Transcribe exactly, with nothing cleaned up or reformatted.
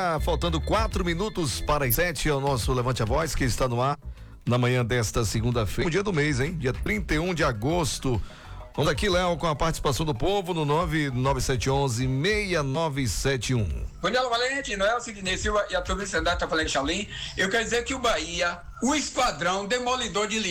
Ah, faltando quatro minutos para as sete, é o nosso Levante a Voz, que está no ar na manhã desta segunda-feira. O dia do mês, hein? Dia trinta e um de agosto. Vamos aqui, Léo, com a participação do povo no nove nove sete um um, seis nove sete um. Bom dia, Valente, Noel, Sidney Silva e a turma está falando de Chalim. Eu quero dizer que o Bahia, o esquadrão demolidor de